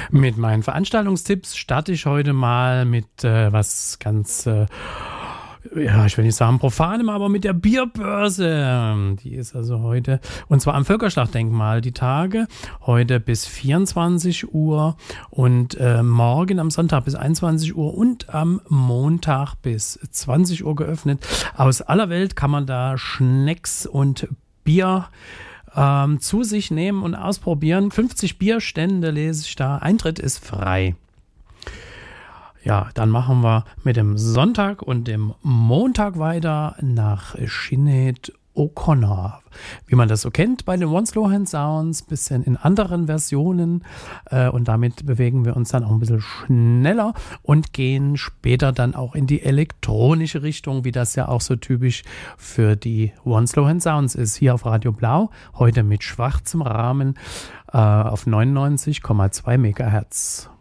Mit meinen Veranstaltungstipps starte ich heute mal mit was ganz, ich will nicht sagen profanem, aber mit der Bierbörse. Die ist also heute, und zwar am Völkerschlachtdenkmal, die Tage, heute bis 24 Uhr und morgen am Sonntag bis 21 Uhr und am Montag bis 20 Uhr geöffnet. Aus aller Welt kann man da Schnecks und Bier zu sich nehmen und ausprobieren. 50 Bierstände lese ich da. Eintritt ist frei. Ja, dann machen wir mit dem Sonntag und dem Montag weiter nach Sinead O'Connor. Wie man das so kennt bei den One Slow Hand Sounds, bisschen in anderen Versionen und damit bewegen wir uns dann auch ein bisschen schneller und gehen später dann auch in die elektronische Richtung, wie das ja auch so typisch für die One Slow Hand Sounds ist. Hier auf Radio Blau, heute mit schwarzem Rahmen auf 99,2 Megahertz.